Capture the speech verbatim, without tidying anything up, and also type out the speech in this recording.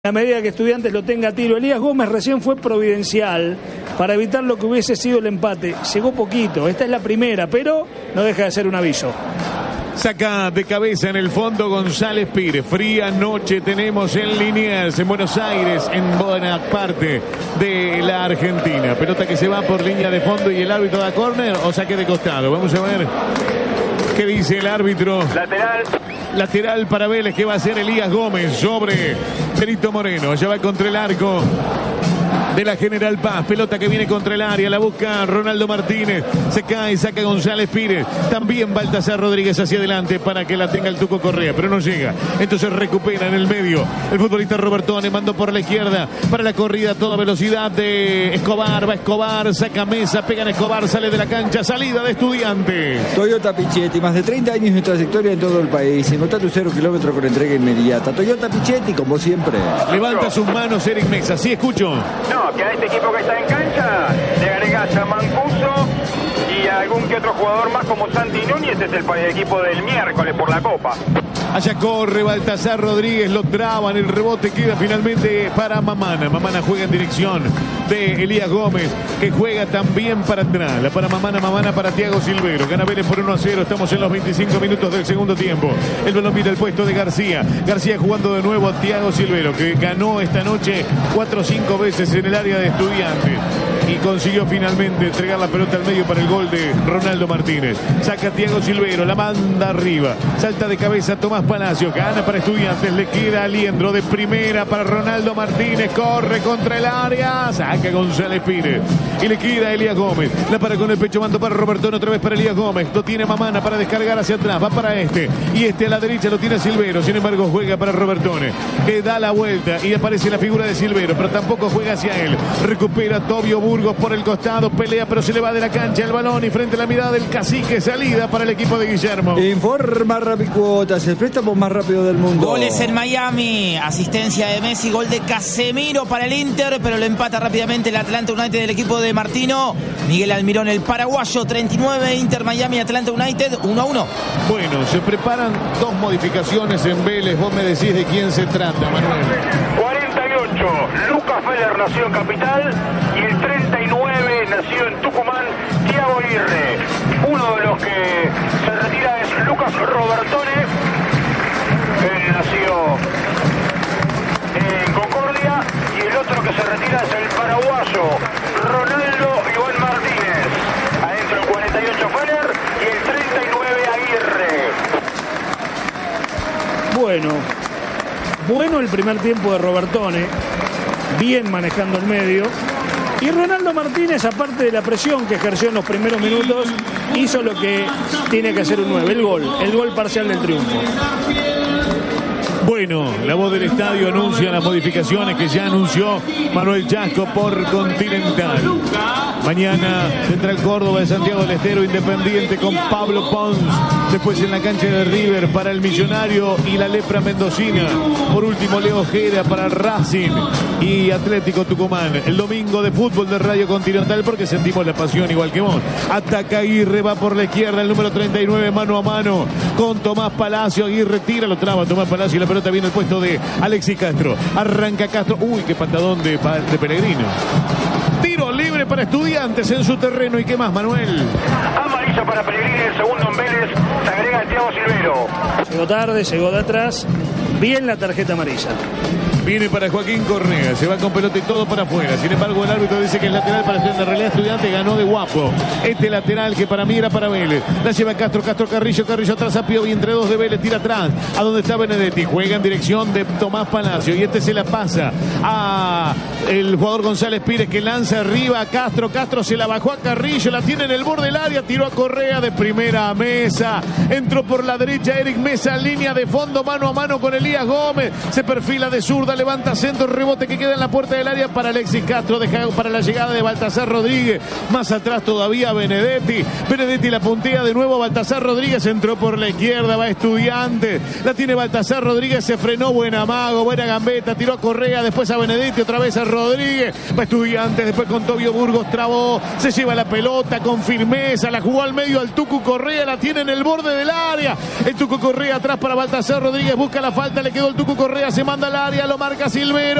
A medida que Estudiantes lo tenga a tiro. Elías Gómez recién fue providencial para evitar lo que hubiese sido el empate. Llegó poquito, esta es la primera, pero no deja de ser un aviso. Saca de cabeza en el fondo González Pires. Fría noche tenemos en Liniers, en Buenos Aires, en buena parte de la Argentina. Pelota que se va por línea de fondo y el árbitro da córner o saque de costado. Vamos a ver qué dice el árbitro. Lateral. Lateral para Vélez, que va a ser Elías Gómez sobre Benito Moreno. Ya va contra el arco de la General Paz. Pelota que viene contra el área, la busca Ronaldo Martínez. Se cae, saca González Pires. También Baltasar Rodríguez hacia adelante para que la tenga el Tuco Correa, pero no llega. Entonces recupera en el medio el futbolista Robertone, mandó por la izquierda para la corrida a toda velocidad de Escobar. Va Escobar, saca Mesa, pega en Escobar, sale de la cancha, salida de Estudiantes. Toyota Pichetti, más de treinta años de trayectoria en todo el país. Encontrá tu cero kilómetro con entrega inmediata. Toyota Pichetti, como siempre. Levanta sus manos Eric Mesa, sí escucho. No, que a este equipo que está en cancha le agregas a Mancuso y a algún que otro jugador más como Santi Núñez. Es el equipo del miércoles por la Copa. Allá corre Baltasar Rodríguez, lo traban, el rebote queda finalmente para Mamana. Mamana juega en dirección de Elías Gómez, que juega también para atrás. La para Mamana, Mamana para Thiago Silvero. Gana Vélez por uno a cero, estamos en los veinticinco minutos del segundo tiempo. El balón viene al puesto de García. García jugando de nuevo a Thiago Silvero, que ganó esta noche cuatro o cinco veces en el área de Estudiantes. Y consiguió finalmente entregar la pelota al medio para el gol de Ronaldo Martínez. Saca a Thiago Silvero, la manda arriba. Salta de cabeza Tomás Palacios, gana para Estudiantes, le queda Aliendro de primera para Ronaldo Martínez, corre contra el área, saca González Pires y le queda Elías Gómez. La para con el pecho, mando para Robertone, otra vez para Elías Gómez. Lo tiene Mamana para descargar hacia atrás, va para este. Y este a la derecha lo tiene Silvero, sin embargo juega para Robertone, que da la vuelta y aparece la figura de Silvero, pero tampoco juega hacia él. Recupera Tobio Burgos por el costado, pelea pero se le va de la cancha el balón y frente a la mirada del cacique, salida para el equipo de Guillermo. Informa Rapicuotas, el préstamo más rápido del mundo. Goles en Miami, asistencia de Messi, gol de Casemiro para el Inter, pero lo empata rápidamente el Atlanta United del equipo de Martino. Miguel Almirón, el paraguayo, treinta y nueve, Inter Miami, Atlanta United, uno a uno. Bueno, se preparan dos modificaciones en Vélez. Vos me decís de quién se trata, Manuel. cuarenta y ocho, Lucas Feller nació en Capital y el treinta y nueve nació en Tucumán, Thiago Aguirre. Uno de los que se retira es Lucas Robertone. Él nació en Concordia y el otro que se retira es el paraguayo Ronaldo Iván Martínez. Adentro el cuarenta y ocho Feller y el treinta y nueve Aguirre. Bueno, bueno el primer tiempo de Robertone, bien manejando el medio. Y Ronaldo Martínez, aparte de la presión que ejerció en los primeros minutos, hizo lo que tiene que hacer un nueve, el gol, el gol parcial del triunfo. Bueno, la voz del estadio anuncia las modificaciones que ya anunció Manuel Chasco por Continental. Mañana Central Córdoba de Santiago del Estero, Independiente con Pablo Pons. Después en la cancha de River para el Millonario y la Lepra Mendocina. Por último Leo Ojeda para Racing y Atlético Tucumán. El domingo de fútbol de Radio Continental, porque sentimos la pasión igual que vos. Ataca Aguirre, va por la izquierda el número treinta y nueve, mano a mano con Tomás Palacio. Aguirre tira, lo traba Tomás Palacio y la pelota viene al puesto de Alexis Castro. Arranca Castro. Uy, qué patadón de, de Pellegrino. Tiro libre para Estudiantes en su terreno. ¿Y qué más, Manuel? Amarillo para Pellegrini, el segundo en Vélez. Se agrega el Thiago Silvero. Llegó tarde, llegó de atrás. Bien la tarjeta amarilla. Viene para Joaquín Correa, se va con pelota y todo para afuera. Sin embargo, el árbitro dice que es lateral para Estudiantes. En realidad, Estudiantes ganó de guapo. Este lateral que para mí era para Vélez. La lleva Castro, Castro Carrillo, Carrillo atrás a Piovi, entre dos de Vélez, tira atrás. A donde está Benedetti, juega en dirección de Tomás Palacio. Y este se la pasa a el jugador González Pires, que lanza arriba a Castro. Castro se la bajó a Carrillo, la tiene en el borde del área, tiró a Correa de primera a Mesa. Entró por la derecha Eric Mesa, línea de fondo, mano a mano con Elías Gómez. Se perfila de zurda, levanta centro, rebote que queda en la puerta del área para Alexis Castro, deja para la llegada de Baltasar Rodríguez. Más atrás todavía Benedetti. Benedetti la puntea de nuevo a Baltasar Rodríguez, entró por la izquierda, va Estudiantes. La tiene Baltasar Rodríguez, se frenó, buen amago, buena gambeta, tiró a Correa, después a Benedetti, otra vez a Rodríguez. Va Estudiantes, después con Tobio Burgos, trabó, se lleva la pelota con firmeza, la jugó al medio al Tucu Correa, la tiene en el borde del área. El Tucu Correa atrás para Baltasar Rodríguez, busca la falta, le quedó el Tucu Correa, se manda al área, lo marca Silvero.